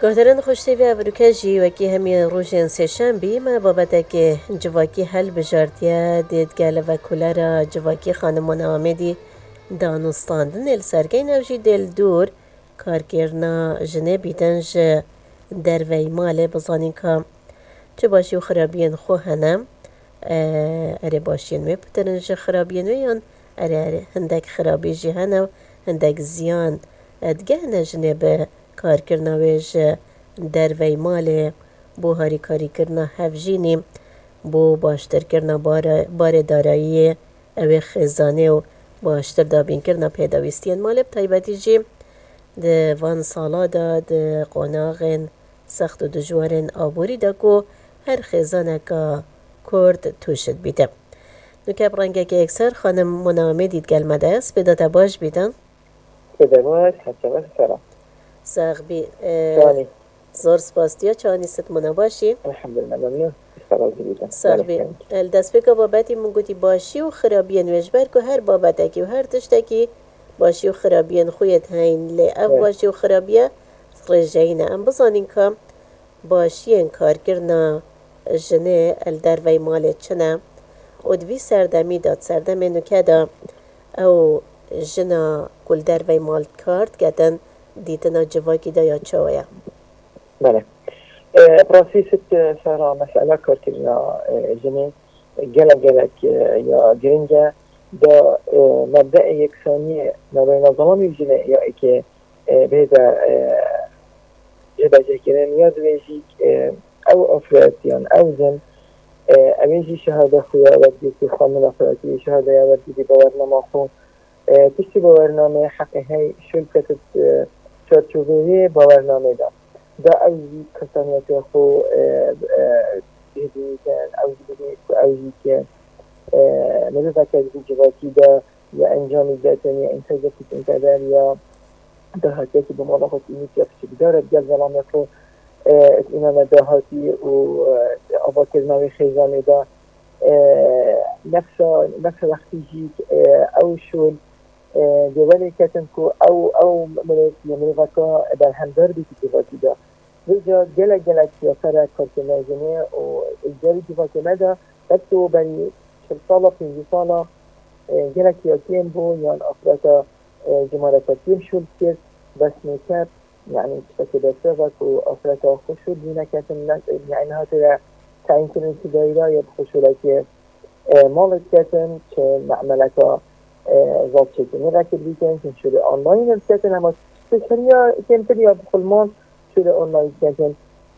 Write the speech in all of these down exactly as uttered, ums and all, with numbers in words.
گهتران خوشتی و ابروکجی و کی همی روزین سشن بیم بابت که جواکی هل بجارتیه دید گله و کولر جواکی خانمان آمدی دانستاندن السرگین اوجی دل دور کارکرنا جنه بیدنج در وی ماله بزانین که چه باشی و خرابین خو هنم اره باشین می پترنج خرابین ویان اره اره هندک خرابی جی هنو هندک زیان ادگه نجنه به کار کرنا ویج در وی مال بو هاری کاری کرنا هفجینی بو باشتر کرنا بار, بار دارایی اوی خزانه و باشتر دابین کرنا پیداویستین مال بتایبتی جی ده وان سالا دا ده قناغن سخت و دجوارن آبوری دا کو هر خزانه که کرد توشد بیده نو که برنگه که اکسر خانم منامه دید گلمده است به داتا باش بیدن بده باش حتی سلام ساق بی چانی زور سپاس دیا چانی ست منا باشی الحمدلله ممنون استرازی بیدن ساق بی الدست بکا بابتی من گوتی باشی و خرابین وجبر که هر بابتکی و هر تشتکی باشی و خرابین خویت هین لی اف باشی و خرابیه رجعینه ام بزانین که باشی این کار کرنا جنه الدر وی مالت چنه و دوی سردمی داد سردمی نکه دا او جنا کل در وی مال کارد گدن دیتنا جواکی دا یا چویا بله پراسیست سارا مسئله کارتینا جنه گلک گلک یا گرنجه دا مبدأ یکسانیه نبین ظلامی جنه یا که بهذا جبجه گرن یا دویجی او افراتیان او زن اویجی شهاده خویا ودی که خانم افراتی شهاده یا ودی دی باورنامه خون تشتی باورنامه حقی های شرکت چارچوبی باورنامه دا دا اوزی کسانیت خو بهدی کن اوزی بهدی اوزی که نبی فکر دی جواکی دا یا انجامی داتن یا انتاجاتی انتدار یا دا هاتیکی بمالاخت اینیتی افشی بدارد گل ظلام یکو اینا دهاتی و آباد کردنوی خیزانه دا نفس نفس وقتی جیک او شول جوالی کتن کو او او ملک یمریکا در همدار بیتی جواتی دا ویجا گله گله کیافره کارت نازنه و جاری جواتی مدا بسو بری شل سالا پنجی سالا گله کیاتیم بو یان افراتا جمارتاتیم شول کرد بس میکرد يعني بشكل سابق وأفراد خشول هنا كانت يعني هذا تعين كنا في دائرة يبخشولك مالك كاتن كمعملك ضبط شيء نركز بيكن كنشول أونلاين كاتن أما تشريا كم تريا بكل مال شول أونلاين كاتن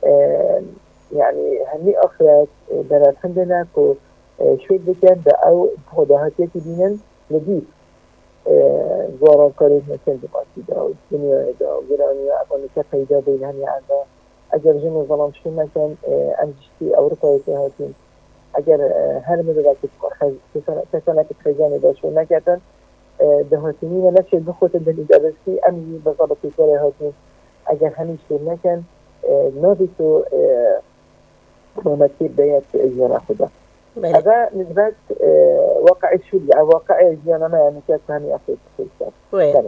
يعني هني أخرات درس عندنا كو شو بكن أو خداهاتي كدينن لذيذ زواران کاری مثل دماغی دا و دنیای دا و گرانی اقلی که پیدا بین همی عنده اگر جن ظلام شد نکن انجشتی اروپایی که هاتین اگر هر مدرد که کسانه که خیزانی دا شد نکتن دهاتینی و نفشه بخوت دلی درستی امی بضابطی کاره هاتین اگر همی شد نکن نادی تو ممثل بیت اجیان خدا هذا نسبة واقع الشولي أو واقع الجيانا ما يعني كانت همي أخيط بله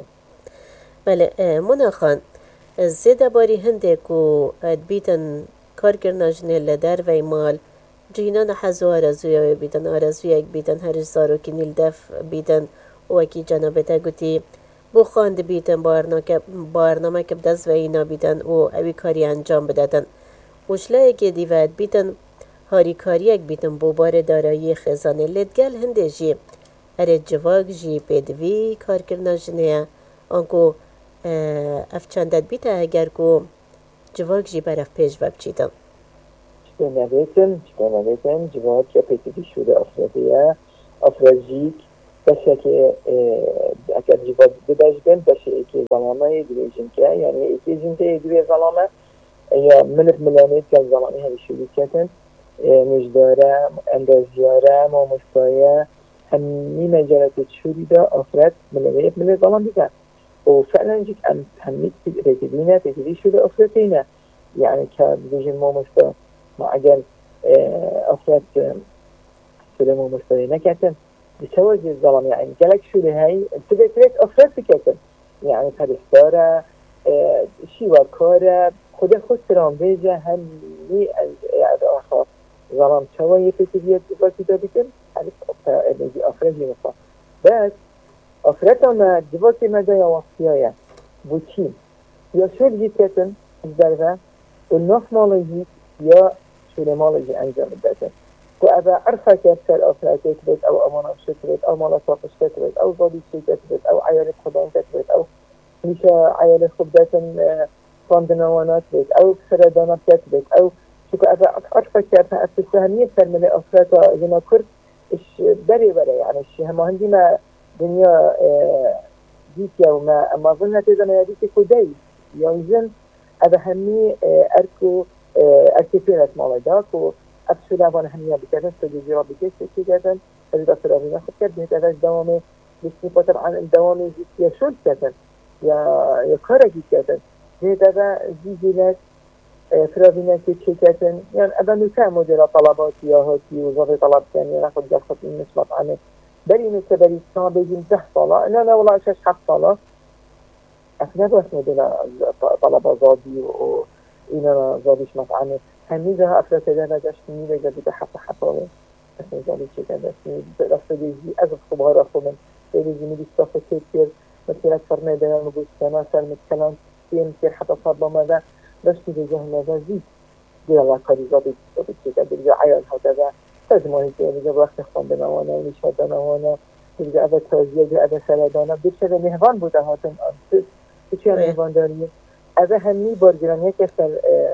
بله منا خان زیده باری هنده کو بیتن کار کرنا جنه لدر وی مال جینان حزو آرزویا بیتن آرزویا بیتن هر زارو که نیل دف بیتن وکی جنابتا گوتی بو خاند بیتن بارنامه که بدز و اینا بیتن و اوی کاری انجام بدتن وشلای که دیوید بیتن هاری کاریک بیتن بو بار دارایی خزانه لدگل هنده جی اره جواگ جی پیدوی کار کرنا جنه آنکو افچندت بیتا اگر کو جواگ جی برف پیش وب چیدن چطور نبیتن چطور نبیتن جواگ که پیدوی شده افرادیه افرادیک بشه که اگر جواگ بداشتن بشه که ظلامه دوی جنکه یعنی ایکی جنکه دوی ظلامه یا ملک ملانیت که ظلامه همی شده کتن مجداره اندازیاره مامستایه همین مجالات شوری دا افراد ملویت ملی ظلام بیدن و فعلا جيك أم هميت ريتدينا تدري شو لأفرتينا يعني كبيجي مامستا ما أجل أفرت سلمو مستوينا كاتن بتوجه الظلام يعني جالك شو لهاي تبي تريد أفرت كاتن يعني كريستارا شيء وكارا خود خود سرام بیجه همی از آخر زمان چوایی پیتیویت باکی دادی کن هلی انرژی آفرینی مثلا بس آفرتا ما دواکی مدای وقتیه بوچی یا شل جیت کتن ازدرفه الناف مالجی یا شل مالجی انجام دادن که اذا عرفه كسر آفراتی تبید او امانه شتبید او مالا صافش تبید او زادی شی تبید او عیال خدان تبید او میشه عیال خوب داتن فاندنوانات بید او سردانات تبید او شو که اذا عرفه كسر استهمیه فرمل آفراتا جنا کرد اش بری بری يعني الشيء هم عندي ما دنيا ديك وما ما ظن تزن ديك كودي يوزن هذا همي اركو اركيفينات مالداك و ابسولا وانا همي بكذا تجي ربي كيف كذا اذا ترى ناخذ كده هذا دوامي بس طبعا الدوامي يا شو كذا يا يا كارجي كذا هذا زيزينات فرابينا كيتشيكاتن يعني أبا نكا مدير طلبات يا هاتي وظهر طلب ثاني ناخد جلسة النسبة عنه بري نكا بري كان بيجين ده صلاة إن أنا والله أشاش حق صلاة أثناء بس مدير طلبة زادي وإن أنا زاديش مطعنه هميزها أفراد تدانا جاشتني بيجا بيجا حق حقاوه أسمي زادي تشيكا بسني رفت بيجي أزف خبار أخومن بيجي مدي استافة كتير مثل فرمي بينا نبوش كما سلمت كلام فين كتير حتى صار ماذا بس في جهة مزيد دي الله قريبا بتشيكا بيجا عيال هكذا تزماني كي بيجا وقت خان بنوانا ونشاد بنوانا بيجا أبا تازية بيجا أبا سلدانا بيجا مهوان بوده هاتن بيجا مهوان داريه أبا همي بارجران هيك سر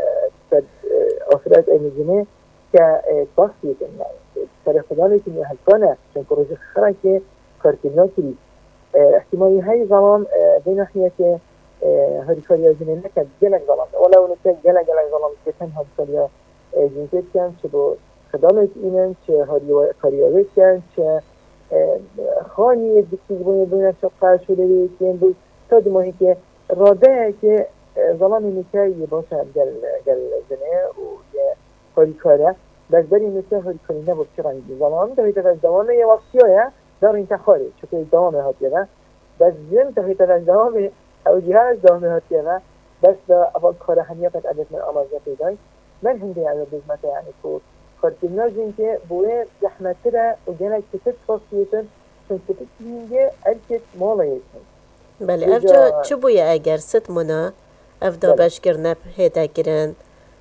أفراد المجنة كباسية سر خلالي كني هالكونا چون پروژه خرا که کارکردنا کری احتمالی های زمان به ناحیه که هریکاری جنین نکرد گلک زمان ولو نکرد گلک گلک زمان که تن هریکاری جنین کن چه با خدمت اینن چه هریکاری کن چه خانی دکتر بونه بونه شقه شده کن بود تا دماهی که راده که زمان نکرد یه باشه گل گل جنه و یه هریکاره بس بری نکرد هریکاری نبود چه رنگی زمان دهید از زمان یه وقتیه دار انتخاری چون دوام هاتیه بس زم تهيت الدوام او جهاز دوام هاتينا بس دا اول کار همیه قد عدد من آمازه پیدای من هندی عدد بزمته يعني كود خارجنا جنكي بوه زحمة ترى وجنك كتب خاصية چون كتب هنگه اركت مالا يتن بله افجا چو بويا اگر ست منا افدا بشكر نب هيدا گرن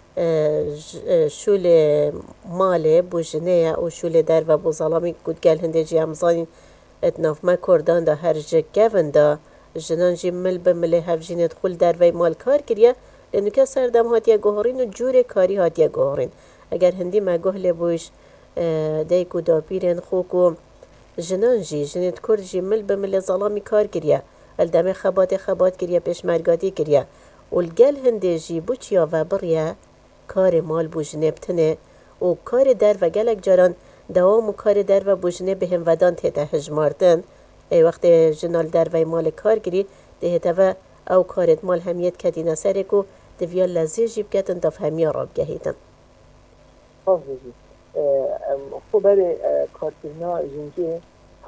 شول ماله بو جنه او شول در و بو ظلامی کود گل هنده جی همزانین اتناف ما کردان دا هر جه گون دا جنان جی مل بمله هف جینت خول در وی مال کار کریه لانو که سردم هاتیه گوهرین و جور کاری هاتیه گوهرین اگر هندی ما گوهله بوش دیکو دا پیرن خوکو جنان جی جنت کرد جی مل بمله ظلامی کار کریه الدم خبات خبات کریه پیش مرگاتی کریه والگل هنده جی بو چیا و بریه کار مال بو جنبتنه و کار در و گلک جاران دوام و کار در و بوجنه به هم ودان تیتا هجماردن ای وقت جنال در و مال کار گری دهتا و او کارت مال همیت کدینا سرکو دویا لزی جیب کتن دف همیا راب گهیدن خب بجی خب برای کارتینا جنگی